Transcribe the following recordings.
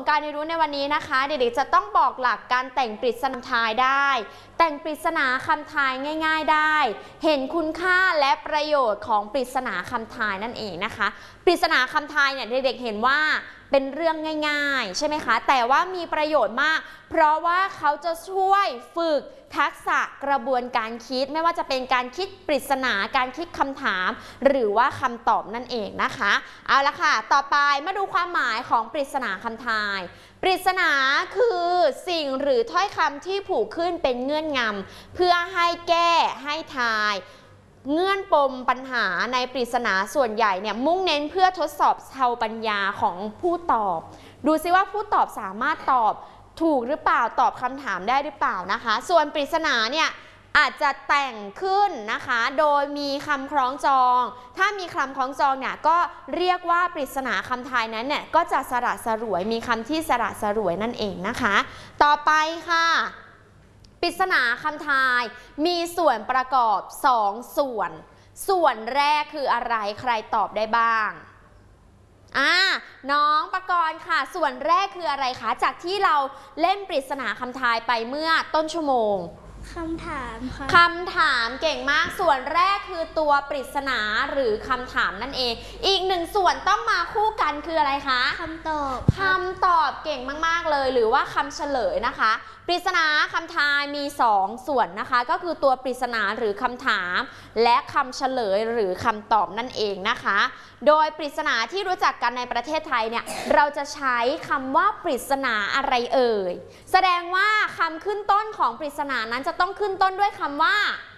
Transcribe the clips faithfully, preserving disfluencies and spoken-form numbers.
การเรียนรู้ในวันนี้นะคะเด็กๆจะต้องบอกหลักการแต่งปริศนาคำทายได้แต่งปริศนาคำทายง่ายๆได้เห็นคุณค่าและประโยชน์ของปริศนาคำทายนั่นเองนะคะปริศนาคำทายเนี่ยเด็กๆเห็นว่าเป็นเรื่องง่ายๆใช่ไหมคะแต่ว่ามีประโยชน์มากเพราะว่าเขาจะช่วยฝึกทักษะกระบวนการคิดไม่ว่าจะเป็นการคิดปริศนาการคิดคำถามหรือว่าคำตอบนั่นเองนะคะเอาละค่ะต่อไปมาดูความหมายของปริศนาคำทายปริศนาคือสิ่งหรือถ้อยคำที่ผูกขึ้นเป็นเงื่อนงำเพื่อให้แก้ให้ทายเงื่อนปมปัญหาในปริศนาส่วนใหญ่เนี่ยมุ่งเน้นเพื่อทดสอบชาวปัญญาของผู้ตอบดูซิว่าผู้ตอบสามารถตอบถูกหรือเปล่าตอบคำถามได้หรือเปล่านะคะส่วนปริศนาเนี่ยอาจจะแต่งขึ้นนะคะโดยมีคำคล้องจองถ้ามีคำคล้องจองเนี่ยก็เรียกว่าปริศนาคำทายนั้นเนี่ยก็จะสระสรวยมีคำที่สระสรวยนั่นเองนะคะต่อไปค่ะปริศนาคำทายมีส่วนประกอบสองส่วนส่วนแรกคืออะไรใครตอบได้บ้างอ่าน้องประกรณ์ค่ะส่วนแรกคืออะไรคะจากที่เราเล่นปริศนาคำทายไปเมื่อต้นชั่วโมงคำถามค่ะคำถามเก่งมากส่วนแรกคือตัวปริศนาหรือคำถามนั่นเองอีกหนึ่งส่วนต้องมาคู่กันคืออะไรคะคำตอบคำตอบเก่งมากๆเลยหรือว่าคำเฉลยนะคะปริศนาคำทายมีสองส่วนนะคะก็คือตัวปริศนาหรือคำถามและคำเฉลยหรือคำตอบนั่นเองนะคะโดยปริศนาที่รู้จักกันในประเทศไทยเนี่ยเราจะใช้คำว่าปริศนาอะไรเอ่ยแสดงว่าคำขึ้นต้นของปริศนานั้นจะต้องขึ้นต้นด้วยคำว่า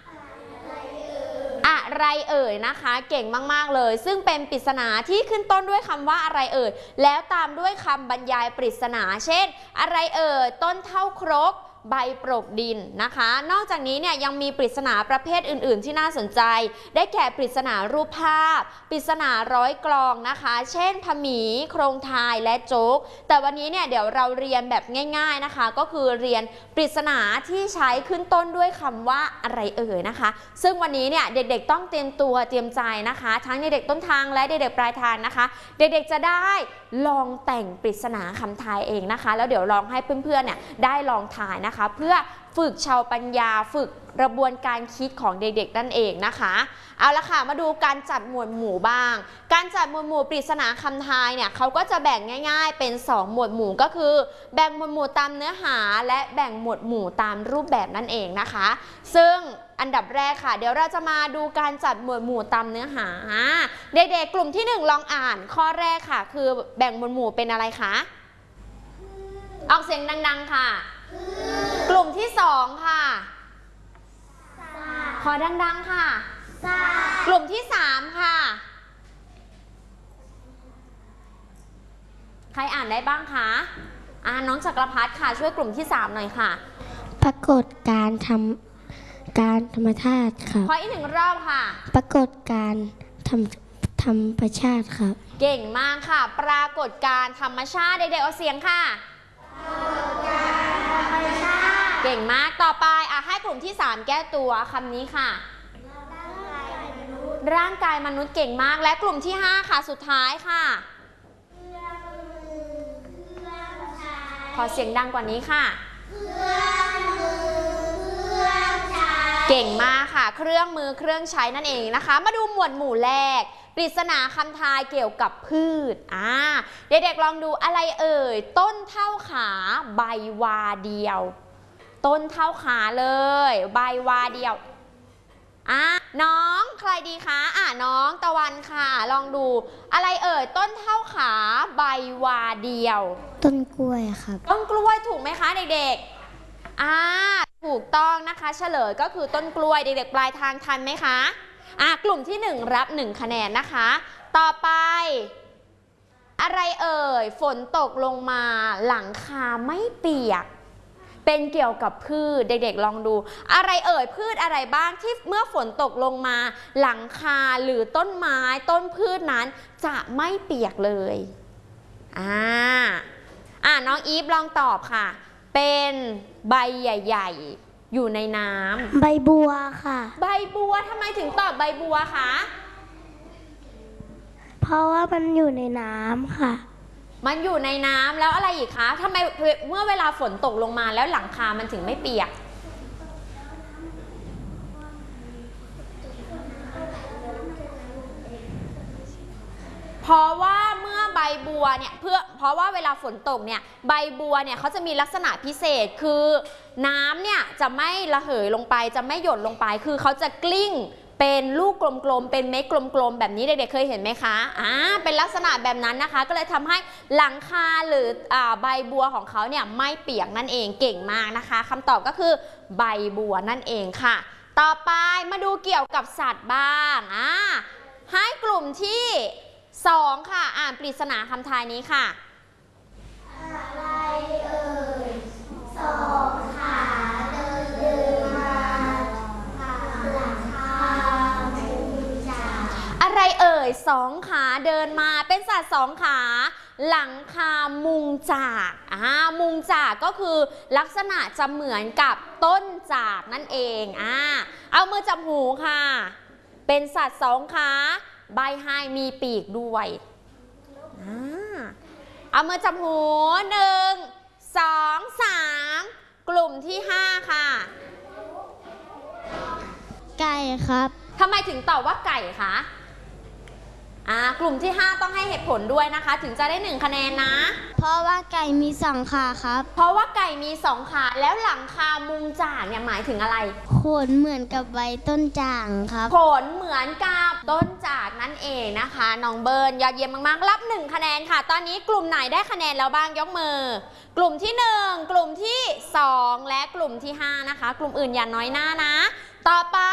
อะไรเอ่ยนะคะเก่งมากๆเลยซึ่งเป็นปริศนาที่ขึ้นต้นด้วยคำว่าอะไรเอ่ยแล้วตามด้วยคำบรรยายปริศนาเช่นอะไรเอ่ยต้นเท่าครกใบปลกดินนะคะนอกจากนี้เนี่ยยังมีปริศนาประเภทอื่นๆที่น่าสนใจได้แก่ปริศนารูปภาพปริศนาร้อยกลองนะคะเช่นผมีโครงทายและโจ๊กแต่วันนี้เนี่ยเดี๋ยวเราเรียนแบบง่ายๆนะคะก็คือเรียนปริศนาที่ใช้ขึ้นต้นด้วยคำว่าอะไรเอ่ยนะคะซึ่งวันนี้เนี่ยเด็กๆต้องเตรียมตัวเตรียมใจนะคะทั้งเด็กๆต้นทางและเด็กๆปลายทางนะคะเด็กๆจะได้ลองแต่งปริศนาคำทายเองนะคะแล้วเดี๋ยวลองให้เพื่อนๆเนี่ยได้ลองทายนะคะเพื่อฝึกชาวปัญญาฝึกกระบวนการคิดของเด็กๆนั่นเองนะคะเอาละค่ะมาดูการจัดหมวดหมู่บ้างการจัดหมวดหมู่ปริศนาคำทายเนี่ยเขาก็จะแบ่งง่ายๆเป็นสองหมวดหมู่ก็คือแบ่งหมวดหมู่ตามเนื้อหาและแบ่งหมวดหมู่ตามรูปแบบนั่นเองนะคะซึ่งอันดับแรกค่ะเดี๋ยวเราจะมาดูการจัดหมวดหมู่ตามเนื้อหาเด็กๆกลุ่มที่หนึ่งลองอ่านข้อแรกค่ะคือแบ่งหมวดหมู่เป็นอะไรคะออกเสียงดังๆค่ะกลุ่มที่สองค่ะขอดังๆค่ะกลุ่มที่สามค่ะใครอ่านได้บ้างคะอ่าน้องจักรพัฒน์ค่ะช่วยกลุ่มที่สามหน่อยค่ะปรากฏการทำการธรรมชาติค่ะขออีกหนึ่งรอบค่ะปรากฏการทำธรรมชาติครับเก่งมากค่ะปรากฏการธรรมชาติเด็กๆเอาเสียงค่ะเก่งมากต่อไปอ่ะให้กลุ่มที่สามแก้ตัวคำนี้ค่ะร่างกายมนุษย์เก่งมากและกลุ่มที่ห้าค่ะสุดท้ายค่ะขอเสียงดังกว่านี้ค่ะเก่งมากค่ะเครื่องมือเครื่องใช้นั่นเองนะคะมาดูหมวดหมู่แรกปริศนาคำทายเกี่ยวกับพืชอ่าเด็กๆลองดูอะไรเอ่ยต้นเท่าขาใบวาเดียวต้นเท่าขาเลยใบวาเดียวอ่ะน้องใครดีคะอ่ะน้องตะวันค่ะลองดูอะไรเอ่ยต้นเท่าขาใบวาเดียวต้นกล้วยครับต้นกล้วยถูกไหมคะเด็กๆอ่าถูกต้องนะคะเฉลยก็คือต้นกล้วยเด็กๆปลายทางทันไหมคะอ่ะกลุ่มที่หนึ่งรับหนึ่งคะแนนนะคะต่อไปอะไรเอ่ยฝนตกลงมาหลังคาไม่เปียกเป็นเกี่ยวกับพืชเด็กๆลองดูอะไรเอ่ยพืชอะไรบ้างที่เมื่อฝนตกลงมาหลังคาหรือต้นไม้ต้นพืชนั้นจะไม่เปียกเลยอ่าอ่าน้องอีฟลองตอบค่ะเป็นใบใหญ่ๆอยู่ในน้ำใบบัวค่ะใบบัวทำไมถึงตอบใบบัวคะเพราะว่ามันอยู่ในน้ำค่ะมันอยู่ในน้ำแล้วอะไรอีกคะทำไมเมื่อเวลาฝนตกลงมาแล้วหลังคามันถึงไม่เปียกเพราะว่าเมื่อใบบัวเนี่ยเพื่อเพราะว่าเวลาฝนตกเนี่ยใบบัวเนี่ยเขาจะมีลักษณะพิเศษคือน้ำเนี่ยจะไม่ระเหยลงไปจะไม่หยดลงไปคือเขาจะกลิ้งเป็นลูกกลมๆเป็นเม็ดกลมๆแบบนี้เด็กๆเคยเห็นไหมคะอ่าเป็นลักษณะแบบนั้นนะคะก็เลยทำให้หลังคาหรืออ่าใบบัวของเขาเนี่ยไม่เปียกนั่นเองเก่งมากนะคะคำตอบก็คือใบบัวนั่นเองค่ะต่อไปมาดูเกี่ยวกับสัตว์บ้างอ่าให้กลุ่มที่สองค่ะอ่านปริศนาคำทายนี้ค่ะอะไรเอ่ยสองขาเดินเดินมาหลังคามุงจากอะไรเอ่ยสองขาเดินมาเป็นสัตว์สองขาหลังคามุงจากอ่ามุงจากก็คือลักษณะจะเหมือนกับต้นจากนั่นเองอ่าเอามือจับหูค่ะเป็นสัตว์สองขาใบให้มีปีกด้วยเอามือจับหูหนึ่งสองสามกลุ่มที่ห้าค่ะไก่ครับทำไมถึงตอบว่าไก่คะอ่ากลุ่มที่ห้าต้องให้เหตุผลด้วยนะคะถึงจะได้หนึ่งคะแนนนะเพราะว่าไก่มีสองขาครับเพราะว่าไก่มีสองขาแล้วหลังคามุงจากเนี่ยหมายถึงอะไรขนเหมือนกับใบต้นจ่างครับขนเหมือนกับต้นจากนั่นเองนะคะน้องเบิร์นยอดเยี่ยมมากๆรับหนึ่งคะแนนค่ะตอนนี้กลุ่มไหนได้คะแนนแล้วบ้างยกมือกลุ่มที่หนึ่งกลุ่มที่สองและกลุ่มที่ห้านะคะกลุ่มอื่นอย่าน้อยหน้านะต่อไป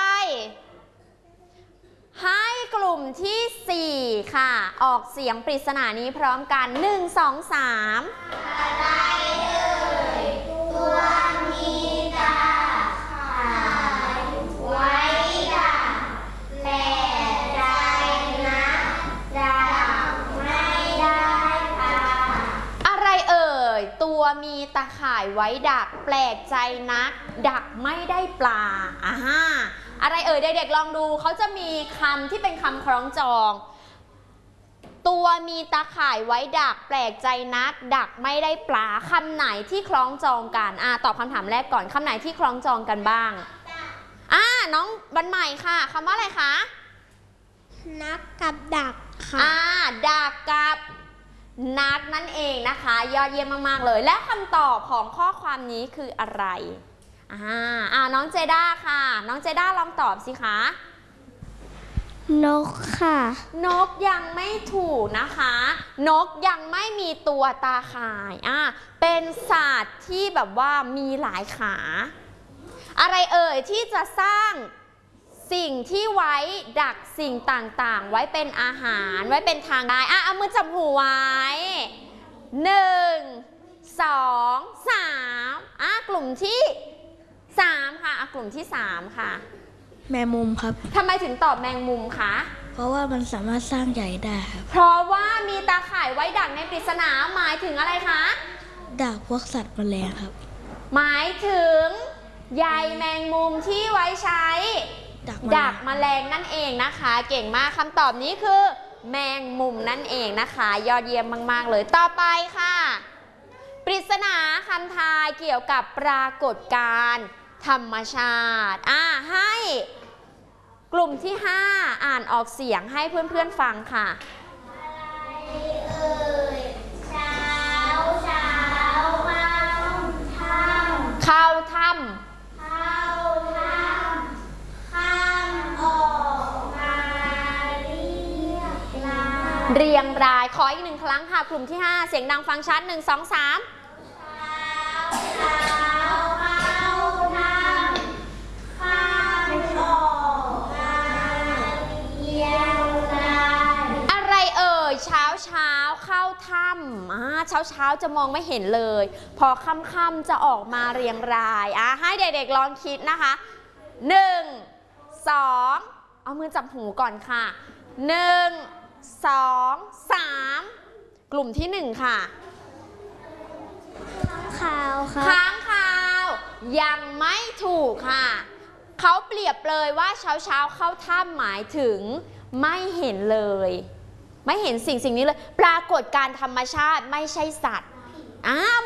ให้กลุ่มที่สี่ค่ะออกเสียงปริศนานี้พร้อมกันหนึ่ง สอง สามอะไรเอ่ยตัวมีตาขายไว้ดักแต่ใจนะดักไม่ได้ปลาอะไรเอ่ยตัวมีตาข่ายไว้ดักแปลกใจนักดักไม่ได้ปลาอ่าอะไรเอ่ยเด็กๆลองดูเขาจะมีคำที่เป็นคำคล้องจองตัวมีตาข่ายไว้ดักแปลกใจนักดักไม่ได้ปลาคำไหนที่คล้องจองกันอ่าตอบคำถามแรกก่อนคำไหนที่คล้องจองกันบ้างอ่าน้องบันใหม่ค่ะคำว่าอะไรคะนักกับดักค่ะอ่าดักกับนักนั่นเองนะคะยอดเยี่ยมมากๆเลยและคำตอบของข้อความนี้คืออะไรอ่าอ่าน้องเจด้าค่ะน้องเจด้าลองตอบสิคะนกค่ะนกยังไม่ถูกนะคะนกยังไม่มีตัวตาข่ายอ่าเป็นสัตว์ที่แบบว่ามีหลายขาอะไรเอ่ยที่จะสร้างสิ่งที่ไว้ดักสิ่งต่างๆไว้เป็นอาหารไว้เป็นทางได้อ่ะเอามือจับหูไว้หนึ่งสองสามอ่ะกลุ่มที่สามค่ะกลุ่มที่สามค่ะแมงมุมครับทำไมถึงตอบแมงมุมคะเพราะว่ามันสามารถสร้างใยได้ครับเพราะว่ามีตาข่ายไว้ดักในปริศนาหมายถึงอะไรคะดักพวกสัตว์แมลงครับหมายถึงใยแมงมุมที่ไว้ใช้ดักแมลงนั่นเองนะคะเก่งมากคำตอบนี้คือแมงมุมนั่นเองนะคะยอดเยี่ยมมากๆเลยต่อไปค่ะปริศนาคำทายเกี่ยวกับปรากฏการณ์ธรรมชาติอ่าให้กลุ่มที่ห้าอ่านออกเสียงให้เพื่อนๆฟังค่ะอะไรเอ่ยเช้าเช้าเข้าถ้ำเข้าถ้ำข้ามออกมาเรียกรายเรียงรายขออีกหนึ่งครั้งค่ะกลุ่มที่ห้าเสียงดังฟังชัดหนึ่งสองสามเช้าเช้าเข้าถ้ำข้ามออกมาเรียงรายอะไรเอ่ยเช้าเช้าเข้าถ้ำอ่าเช้าเช้าจะมองไม่เห็นเลยพอค่ำค่ำจะออกมาเรียงรายอ่ะให้เด็กๆลองคิดนะคะหนึ่งสองเอามือจับหูก่อนค่ะหนึ่งสองสามกลุ่มที่หนึ่งค่ะข้างคาวครับค้างคาวยังไม่ถูกค่ะเขาเปรียบเลยว่าเช้าเช้าเข้าถ้ำหมายถึงไม่เห็นเลยไม่เห็นสิ่งสิ่งนี้เลยปรากฏการณ์ธรรมชาติไม่ใช่สัตว์อ้าว